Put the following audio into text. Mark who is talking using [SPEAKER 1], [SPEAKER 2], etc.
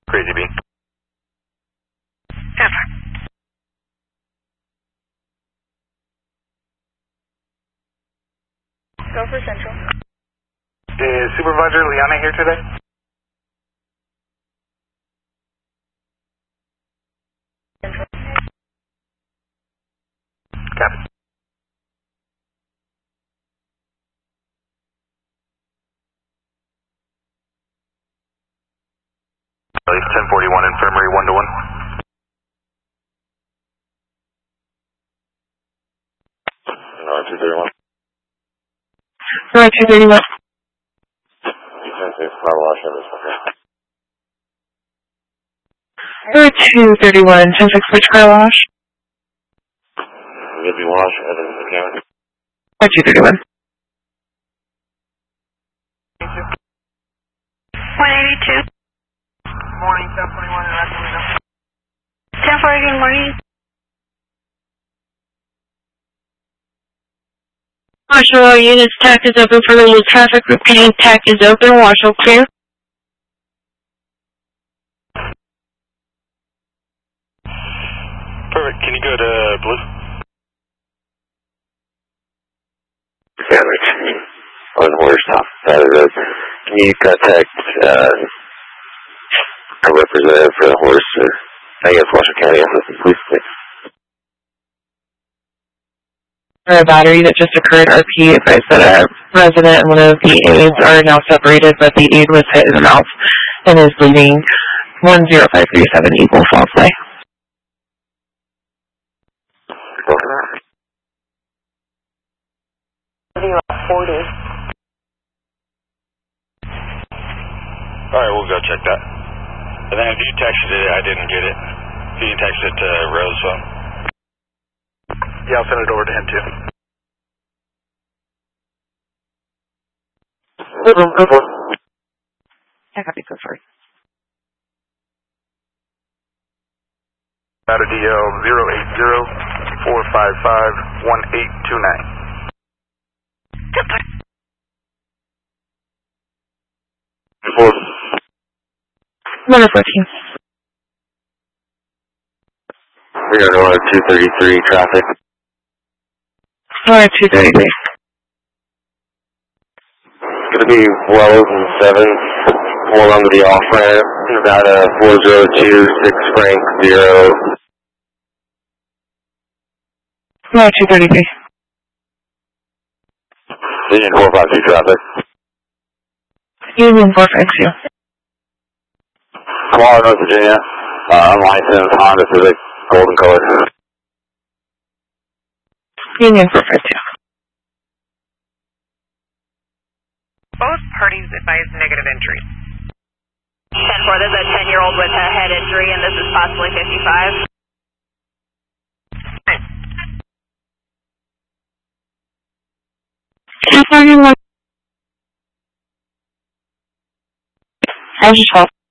[SPEAKER 1] Crazy B.
[SPEAKER 2] Go for Central.
[SPEAKER 1] Is Supervisor Liana here today?
[SPEAKER 2] Central.
[SPEAKER 1] Copy. Release 1041 Infirmary 1-1. No, 231.
[SPEAKER 3] Right, 231.
[SPEAKER 1] Car wash in this one.
[SPEAKER 3] Right, 231. 10-6 switch car wash.
[SPEAKER 1] Give you wash and then the camera.
[SPEAKER 3] Right, 231.
[SPEAKER 2] 182.
[SPEAKER 1] Morning, 1041 and after window.
[SPEAKER 2] 1040, good morning.
[SPEAKER 3] Marshall, all units, TAC is open for the traffic. Repeating, TAC is open. Marshall, clear.
[SPEAKER 1] Perfect. Can you go to blue?
[SPEAKER 4] Sandwich on horse off the side of the road. Can you contact a representative for the horse or I guess Washington County Assistant Police, please?
[SPEAKER 3] For a battery that just occurred, RP advised that a resident and one of the aides are now separated, but the aide was hit in the mouth and is bleeding. 10537 Eagle Fall Play.
[SPEAKER 2] Video 40.
[SPEAKER 1] Alright, we'll go check that. And then if you texted it, I didn't get it. If you can text it to Rose phone. Yeah, I'll send it over to him too.
[SPEAKER 3] I copy, go for it.
[SPEAKER 1] Matter DL 080-455-1829.
[SPEAKER 3] Number 14.
[SPEAKER 4] We are going to 233 traffic.
[SPEAKER 3] Alright, 233.
[SPEAKER 4] Going to be Wells and 7, more onto the off ramp, Nevada 402, 6 Frank 0.
[SPEAKER 3] Alright, 233.
[SPEAKER 4] Union 452 traffic.
[SPEAKER 3] Union 452.
[SPEAKER 4] Tomorrow, North Virginia. Unlicensed Honda Civic, golden color.
[SPEAKER 3] Union 452.
[SPEAKER 5] Both parties advise negative entry.
[SPEAKER 2] 10-4, there's a 10-year-old with a head injury, and this is possibly 55.
[SPEAKER 3] How's your